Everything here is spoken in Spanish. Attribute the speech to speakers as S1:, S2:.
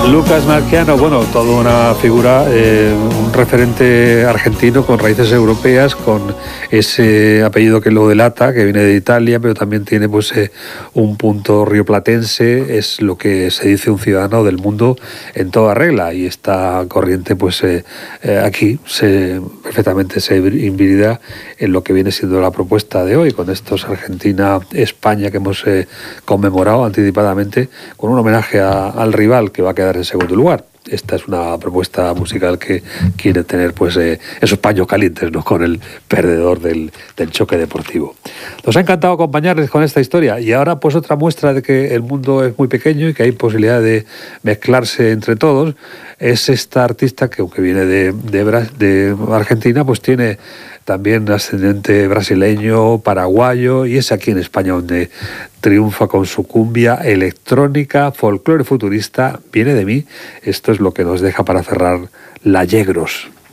S1: Lucas Marchiano, bueno, toda una figura, un referente argentino con raíces europeas, con ese apellido que lo delata, que viene de Italia, pero también tiene pues un punto rioplatense, es lo que se dice un ciudadano del mundo en toda regla, y esta corriente pues aquí perfectamente se hibrida en lo que viene siendo la propuesta de hoy, con estos Argentina-España que hemos conmemorado anticipadamente, con un homenaje al rival que va a quedar en segundo lugar. Esta es una propuesta musical que quiere tener pues esos paños calientes, ¿no?, con el perdedor del choque deportivo. Nos ha encantado acompañarles con esta historia, y ahora pues otra muestra de que el mundo es muy pequeño y que hay posibilidad de mezclarse entre todos es esta artista que, aunque viene de Argentina, pues tiene también ascendente brasileño, paraguayo, y es aquí en España donde triunfa con su cumbia electrónica, folclore futurista. Viene de mí. Esto es lo que nos deja para cerrar La Yegros.